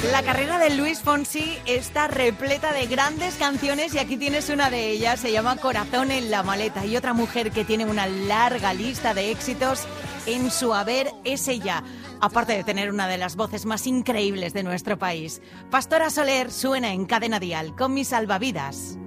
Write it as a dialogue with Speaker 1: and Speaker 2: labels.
Speaker 1: La carrera de Luis Fonsi está repleta de grandes canciones y aquí tienes una de ellas, se llama Corazón en la maleta. Y otra mujer que tiene una larga lista de éxitos en su haber es ella, aparte de tener una de las voces más increíbles de nuestro país. Pastora Soler suena en Cadena Dial con Mis Salvavidas.